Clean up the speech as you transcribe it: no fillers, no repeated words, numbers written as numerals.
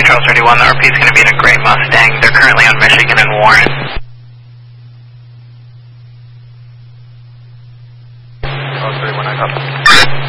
Charles 31, the RP is going to be in a gray Mustang. They're currently on Michigan and Warren. Charles 31, I copy.